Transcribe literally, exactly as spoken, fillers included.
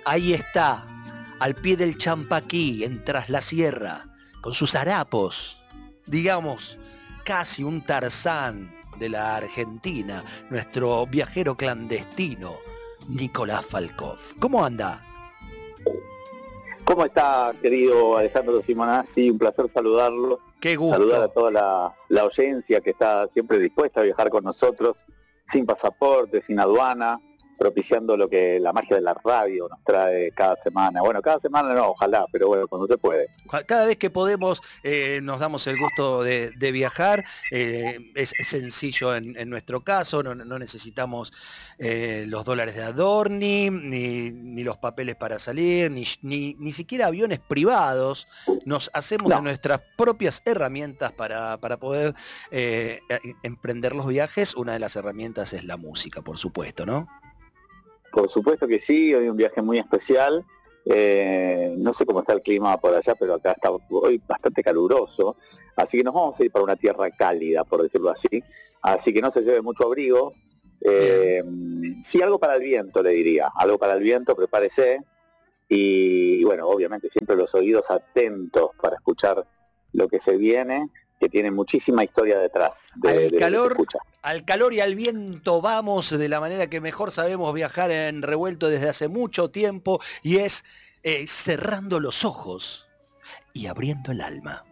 Ahí está, al pie del Champaquí, en Tras la Sierra, con sus harapos, digamos, casi un Tarzán de la Argentina, nuestro viajero clandestino, Nicolás Falkov. ¿Cómo anda? ¿Cómo está, querido Alejandro Simonazzi? Un placer saludarlo. Qué gusto. Saludar a toda la, la audiencia que está siempre dispuesta a viajar con nosotros, sin pasaporte, sin aduana, propiciando lo que la magia de la radio nos trae cada semana. Bueno, cada semana no, ojalá, pero bueno, cuando se puede. Cada vez que podemos eh, nos damos el gusto de, de viajar. Eh, es, es sencillo en, en nuestro caso, no, no necesitamos eh, los dólares de Adorni, ni, ni los papeles para salir, ni, ni, ni siquiera aviones privados. Nos hacemos no. de nuestras propias herramientas para, para poder eh, emprender los viajes. Una de las herramientas es la música, por supuesto, ¿no? Por supuesto que sí, hoy un viaje muy especial. Eh, no sé cómo está el clima por allá, pero acá está hoy bastante caluroso, así que nos vamos a ir para una tierra cálida, por decirlo así, así que no se lleve mucho abrigo. Eh, sí, algo para el viento, le diría, algo para el viento, prepárese, y, y bueno, obviamente siempre los oídos atentos para escuchar lo que se viene, que tiene muchísima historia detrás de, al de calor, lo que se escucha. Al calor y al viento vamos de la manera que mejor sabemos viajar en Revuelto desde hace mucho tiempo, y es eh, cerrando los ojos y abriendo el alma.